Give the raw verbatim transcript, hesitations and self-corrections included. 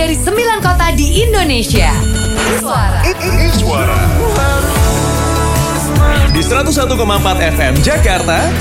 dari sembilan kota di Indonesia. Suara. Suara. Di seratus satu koma empat F M Jakarta,